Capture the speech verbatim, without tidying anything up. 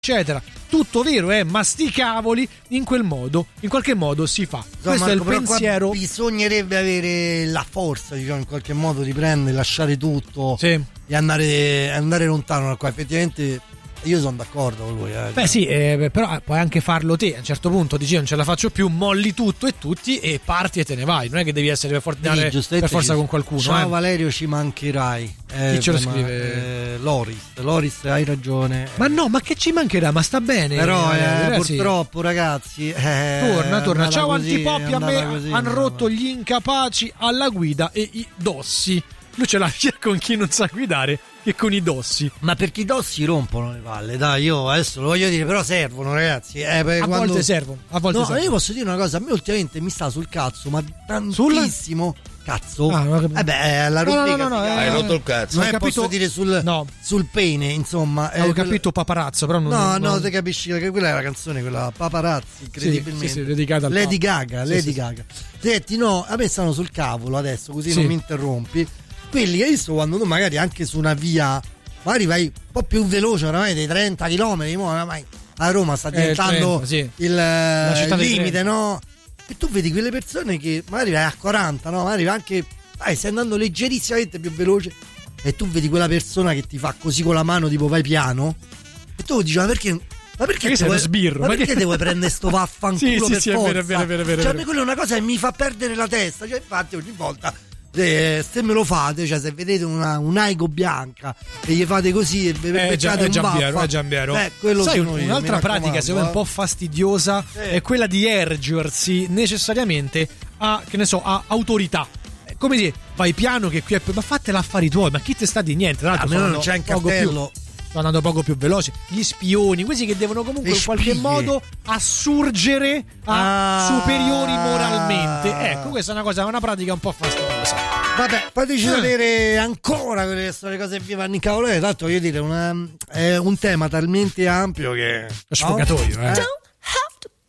eccetera, tutto vero, eh, ma sti cavoli, in quel modo, in qualche modo si fa. Insomma, questo Marco, è il pensiero. Bisognerebbe avere la forza, diciamo, in qualche modo di prendere, lasciare tutto, sì, e andare, andare lontano da qua. Effettivamente io sono d'accordo con lui, eh. Beh sì, eh, però puoi anche farlo te. A un certo punto dici non ce la faccio più, molli tutto e tutti e parti e te ne vai. Non è che devi essere per, for- Sì, per forza ci... con qualcuno. Ciao eh. Valerio, ci mancherai. Eh, Chi ce lo ma, scrive? Eh, Loris, Loris, hai ragione. Ma no, ma che ci mancherà? Ma sta bene. Però eh, eh, purtroppo ragazzi eh, torna, torna. Ciao così, Antipoppi, a me hanno rotto gli incapaci alla guida e i dossi. Lui ce l'ha sia con chi non sa guidare che con i dossi. Ma perché i dossi rompono le palle, dai, io adesso lo voglio dire, però servono ragazzi, eh, a quando... volte servono, a volte no, servono. Io posso dire una cosa, a me ultimamente mi sta sul cazzo, ma tantissimo Sul... cazzo. Ah, no, eh beh, la rubrica no, no, no, no, hai eh, rotto il cazzo. Non è capito... posso dire sul, no. sul pene, insomma. Avevo eh, capito paparazzo, però non... No, non... no, te capisci che quella è la canzone, quella Paparazzi, incredibilmente. Sì, sì, sì, dedicata al Lady papa. Gaga, sì, Lady sì, Gaga. Senti, no, a me stanno sul cavolo adesso, così sì. non mi interrompi. Quelli che hai visto quando tu magari anche su una via, magari vai un po' più veloce, oramai dei trenta chilometri, oramai a Roma sta diventando eh, trenta, sì. il, il limite, no? E tu vedi quelle persone che magari vai a quaranta, no? Magari vai anche, vai, stai andando leggerissimamente più veloce e tu vedi quella persona che ti fa così con la mano, tipo vai piano, e tu dici, ma perché... Ma perché, perché sei uno sbirro? Ma, ma perché che... devo prendere sto vaffanculo sì, per sì, sì, forza? È vero, è vero, è vero, cioè a me quella è una cosa che mi fa perdere la testa. Cioè infatti ogni volta eh, se me lo fate, cioè se vedete una un'aigo bianca e gli fate così e vi beccate un vaffa, è Giambiero. Eh, quello sai, sono io, un'altra pratica secondo me un po' fastidiosa eh. è quella di ergersi necessariamente a, che ne so, a autorità. Come dire, vai piano che qui è... Ma fatela affari tuoi, ma chi te sta di niente? Tra l'altro almeno non c'è in cartello. Sto andando poco più veloce. Gli spioni, questi che devono comunque in qualche modo assurgere a ah, superiori moralmente. Ecco, questa è una cosa, una pratica un po' fastidiosa. Vabbè, fateci eh. vedere ancora quelle che sono le cose che vi vanno in cavolo. Tanto voglio dire, una, è un tema talmente ampio che... Lo sfogatoio, no? eh. Ciao.